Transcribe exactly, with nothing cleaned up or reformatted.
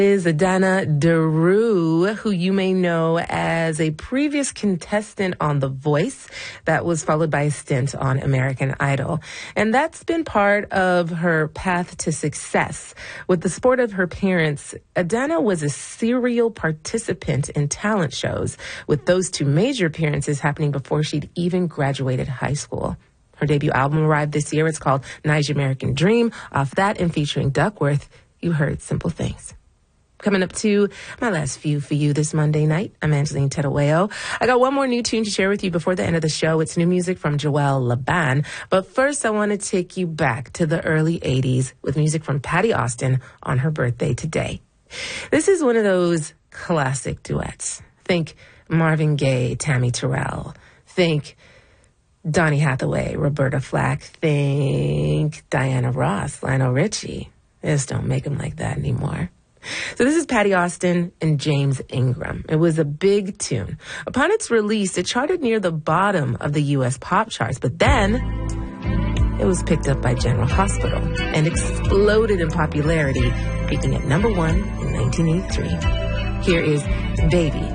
Is Adana Daru, who you may know as a previous contestant on The Voice that was followed by a stint on American Idol. And that's been part of her path to success. With the support of her parents, Adana was a serial participant in talent shows, with those two major appearances happening before she'd even graduated high school. Her debut album arrived this year. It's called Niger American Dream. Off that and featuring Duckworth, you heard Simple Things. Coming up to my last few for you this Monday night, I'm Angeline Tedaweo. I got one more new tune to share with you before the end of the show. It's new music from Joel Laban. But first, I want to take you back to the early eighties with music from Patti Austin on her birthday today. This is one of those classic duets. Think Marvin Gaye, Tammy Terrell. Think Donny Hathaway, Roberta Flack. Think Diana Ross, Lionel Richie. They just don't make them like that anymore. So this is Patti Austin and James Ingram. It was a big tune. Upon its release, it charted near the bottom of the U S pop charts, but then it was picked up by General Hospital and exploded in popularity, peaking at number one in nineteen eighty-three. Here is Baby